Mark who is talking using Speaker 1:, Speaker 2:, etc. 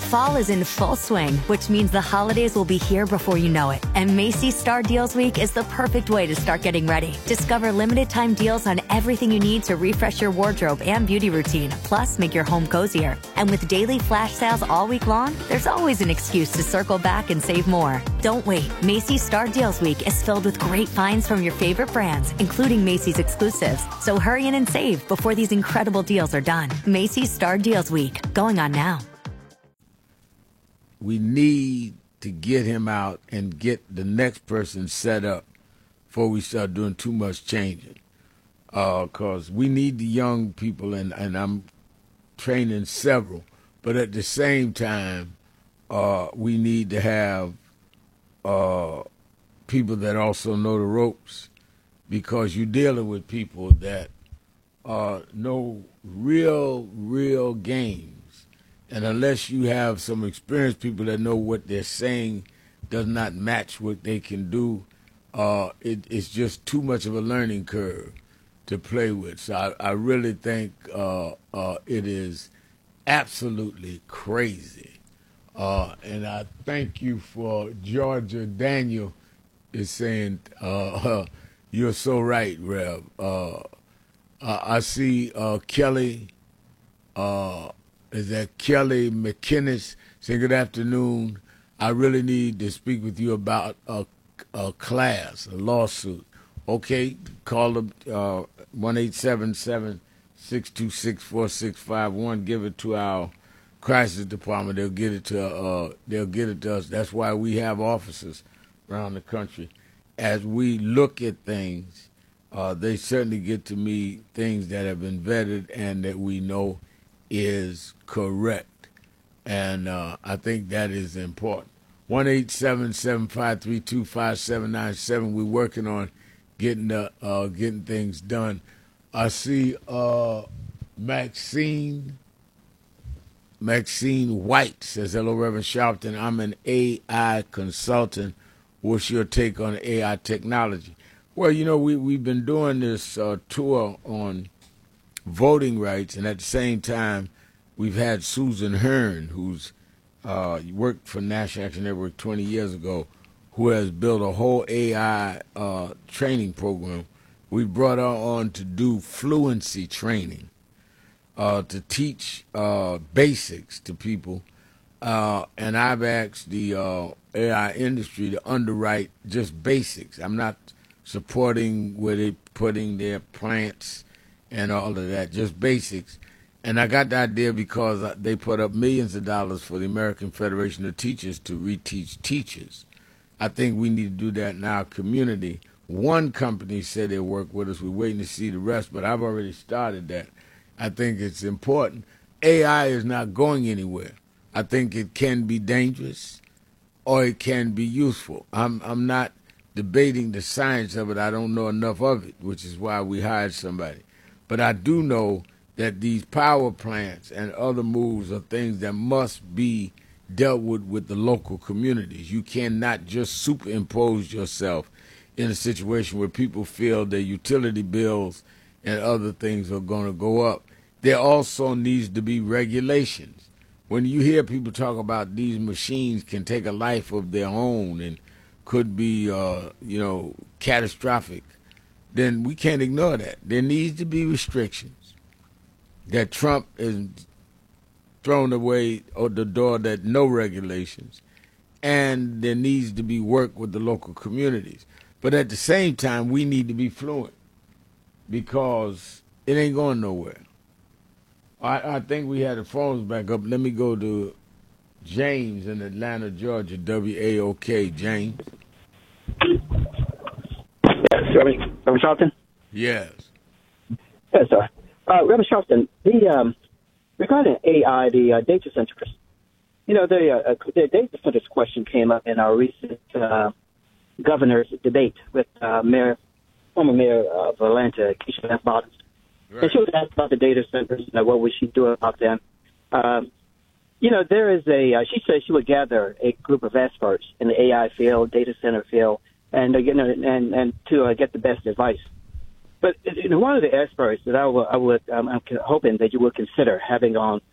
Speaker 1: Fall is in full swing, which means the holidays will be here before you know it. And Macy's Star Deals Week is the perfect way to start getting ready. Discover limited time deals on everything you need to refresh your wardrobe and beauty routine, plus make your home cozier. And with daily flash sales all week long, there's always an excuse to circle back and save more. Don't wait. Macy's Star Deals Week is filled with great finds from your favorite brands, including Macy's exclusives. So hurry in and save before these incredible deals are done. Macy's Star Deals Week, going on now.
Speaker 2: We need to get him out and get the next person set up before we start doing too much changing. Because we need the young people, and I'm training several, but at the same time, we need to have people that also know the ropes, because you're dealing with people that know real games. And unless you have some experienced people that know what they're saying does not match what they can do, it's just too much of a learning curve to play with. So I really think it is absolutely crazy. And I thank you for Georgia. Daniel is saying, you're so right, Rev. I see Kelly, is that Kelly McKinnis saying, good afternoon. I really need to speak with you about a class, a lawsuit. Okay, call them 1-877-626-4651. Give it to our crisis department. They'll get it to us. That's why we have officers around the country. As we look at things, they certainly get to me things that have been vetted and that we know is correct. And I think that is important. 1-877-532-5797. We're working on getting things done. I see Maxine White says, hello, Reverend Sharpton. I'm an AI consultant. What's your take on AI technology? Well, you know, we've been doing this tour on voting rights, and at the same time, we've had Susan Hearn, who's worked for National Action Network 20 years ago, who has built a whole AI training program. We brought her on to do fluency training, to teach basics to people. And I've asked the AI industry to underwrite just basics. I'm not supporting where they putting their plants and all of that, just basics. And I got the idea because they put up millions of dollars for the American Federation of Teachers to reteach teachers. I think we need to do that in our community. One company said they'll work with us. We're waiting to see the rest, but I've already started that. I think it's important. AI is not going anywhere. I think it can be dangerous or it can be useful. I'm not debating the science of it. I don't know enough of it, which is why we hired somebody. But I do know that these power plants and other moves are things that must be dealt with the local communities. You cannot just superimpose yourself in a situation where people feel their utility bills and other things are going to go up. There also needs to be regulations. When you hear people talk about these machines can take a life of their own and could be, catastrophic, then we can't ignore that. There needs to be restrictions. That Trump has thrown away the door, that no regulations, and there needs to be work with the local communities. But at the same time, we need to be fluent because it ain't going nowhere. I think we had the phones back up. Let me go to James in Atlanta, Georgia, WAOK. James.
Speaker 3: Yes, Reverend Sharpton?
Speaker 2: Yes.
Speaker 3: Yes, sir. Reverend Sharpton, regarding AI, the data centers, the data centers question came up in our recent governor's debate with former mayor of Atlanta, Keisha F. Bottoms. Right. And she was asked about the data centers, what would she do about them. There is she said she would gather a group of experts in the AI field, data center field, and to get the best advice. But one of the experts that I'm hoping that you would consider having on